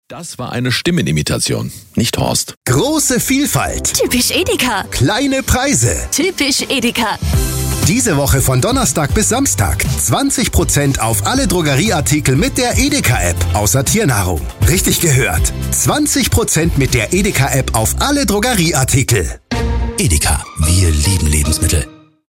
Das war eine Stimmenimitation, nicht Horst. Große Vielfalt. Typisch Edeka. Kleine Preise. Typisch Edeka. Diese Woche von Donnerstag bis Samstag 20% auf alle Drogerieartikel mit der Edeka-App, außer Tiernahrung. Richtig gehört. 20% mit der Edeka-App auf alle Drogerieartikel. Edeka, wir lieben Lebensmittel.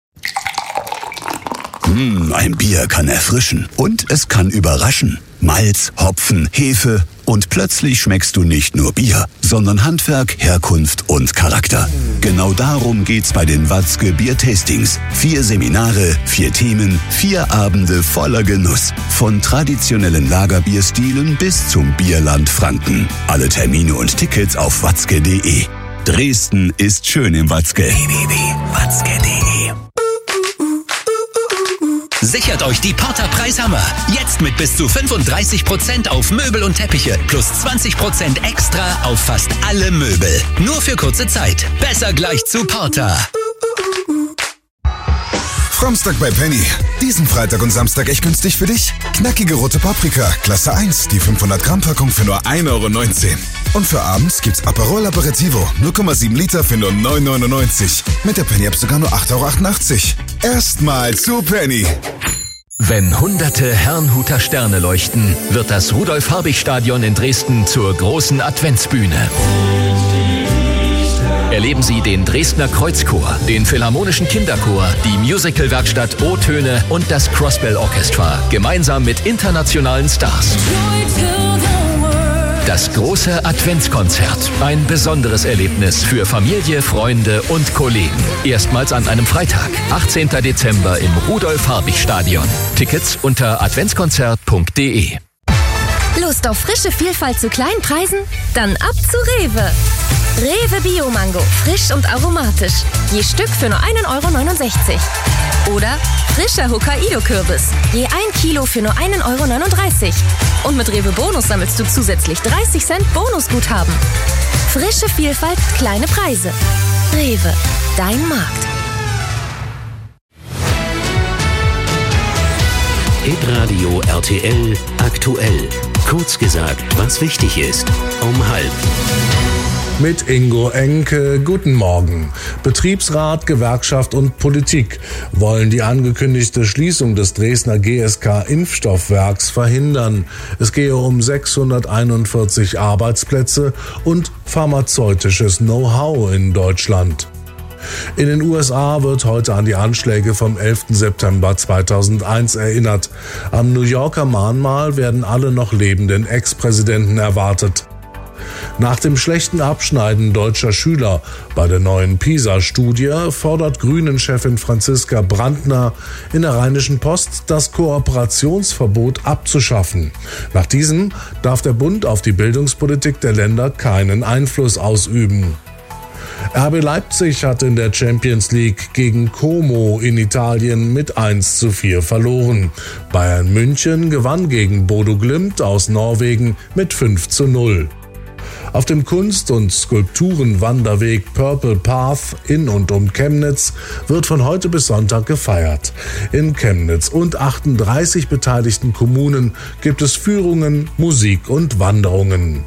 Ein Bier kann erfrischen und es kann überraschen. Malz, Hopfen, Hefe und plötzlich schmeckst du nicht nur Bier, sondern Handwerk, Herkunft und Charakter. Genau darum geht's bei den Watzke Bier-Tastings. 4 Seminare, 4 Themen, 4 Abende voller Genuss. Von traditionellen Lagerbierstilen bis zum Bierland Franken. Alle Termine und Tickets auf watzke.de. Dresden ist schön im Watzke. www.watzke.de. Sichert euch die Porter Preishammer. Jetzt mit bis zu 35% auf Möbel und Teppiche. Plus 20% extra auf fast alle Möbel. Nur für kurze Zeit. Besser gleich zu Porter. Framstag bei Penny. Diesen Freitag und Samstag echt günstig für dich. Knackige rote Paprika, Klasse 1, die 500 Gramm Packung für nur 1,19 €. Und für abends gibt's Aperol Aperitivo, 0,7 Liter für nur 9,99 €. Mit der Penny-App sogar nur 8,88 €. Erstmal zu Penny. Wenn hunderte Herrnhuter Sterne leuchten, wird das Rudolf-Habich-Stadion in Dresden zur großen Adventsbühne. Erleben Sie den Dresdner Kreuzchor, den Philharmonischen Kinderchor, die Musicalwerkstatt O-Töne und das Crossbell Orchestra, gemeinsam mit internationalen Stars. Das große Adventskonzert. Ein besonderes Erlebnis für Familie, Freunde und Kollegen. Erstmals an einem Freitag, 18. Dezember im Rudolf-Habich-Stadion. Tickets unter adventskonzert.de. Lust auf frische Vielfalt zu kleinen Preisen? Dann ab zu Rewe. Rewe Bio-Mango, frisch und aromatisch. Je Stück für nur 1,69 € Oder frischer Hokkaido-Kürbis, je 1 Kilo für nur 1,39 € Und mit Rewe Bonus sammelst du zusätzlich 30 Cent Bonusguthaben. Frische Vielfalt, kleine Preise. Rewe, dein Markt. Hitradio RTL aktuell. Kurz gesagt, was wichtig ist. Um 12:30. Mit Ingo Enke, guten Morgen. Betriebsrat, Gewerkschaft und Politik wollen die angekündigte Schließung des Dresdner GSK-Impfstoffwerks verhindern. Es gehe um 641 Arbeitsplätze und pharmazeutisches Know-how in Deutschland. In den USA wird heute an die Anschläge vom 11. September 2001 erinnert. Am New Yorker Mahnmal werden alle noch lebenden Ex-Präsidenten erwartet. Nach dem schlechten Abschneiden deutscher Schüler bei der neuen PISA-Studie fordert Grünen-Chefin Franziska Brandner in der Rheinischen Post, das Kooperationsverbot abzuschaffen. Nach diesem darf der Bund auf die Bildungspolitik der Länder keinen Einfluss ausüben. RB Leipzig hat in der Champions League gegen Como in Italien mit 1:4 verloren. Bayern München gewann gegen Bodo Glimt aus Norwegen mit 5:0. Auf dem Kunst- und Skulpturenwanderweg Purple Path in und um Chemnitz wird von heute bis Sonntag gefeiert. In Chemnitz und 38 beteiligten Kommunen gibt es Führungen, Musik und Wanderungen.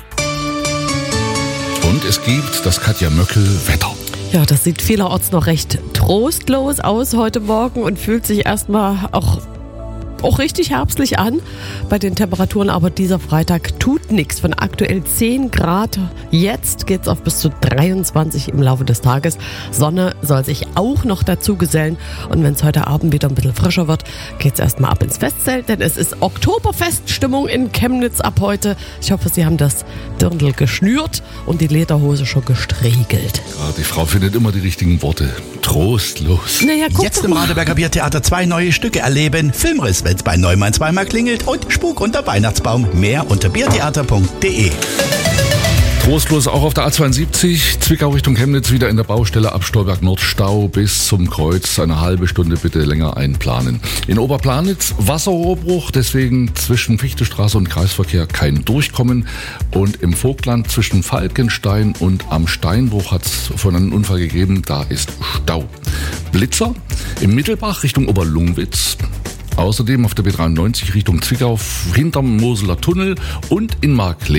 Und es gibt das Katja Möckel Wetter. Ja, das sieht vielerorts noch recht trostlos aus heute Morgen und fühlt sich erstmal auch richtig herbstlich an bei den Temperaturen, aber dieser Freitag tut nichts. Von aktuell 10 Grad, jetzt geht's auf bis zu 23 im Laufe des Tages. Sonne soll sich auch noch dazu gesellen und wenn es heute Abend wieder ein bisschen frischer wird, geht's erstmal ab ins Festzelt, denn es ist Oktoberfeststimmung in Chemnitz ab heute. Ich hoffe, Sie haben das Dirndl geschnürt und die Lederhose schon gestriegelt. Ja, die Frau findet immer die richtigen Worte. Trostlos. Naja, guck Jetzt im Radeberger Biertheater 2 neue Stücke erleben. Filmriss, wenn's bei Neumann zweimal klingelt und Spuk unter Weihnachtsbaum. Mehr unter biertheater.de. Trostlos auch auf der A72, Zwickau Richtung Chemnitz, wieder in der Baustelle ab Stolberg Nord Stau bis zum Kreuz. Eine halbe Stunde bitte länger einplanen. In Oberplanitz Wasserrohrbruch, deswegen zwischen Fichtestraße und Kreisverkehr kein Durchkommen. Und im Vogtland zwischen Falkenstein und am Steinbruch hat es von einem Unfall gegeben, da ist Stau. Blitzer im Mittelbach Richtung Oberlungwitz. Außerdem auf der B93 Richtung Zwickau hinterm Moseler Tunnel und in Marklee.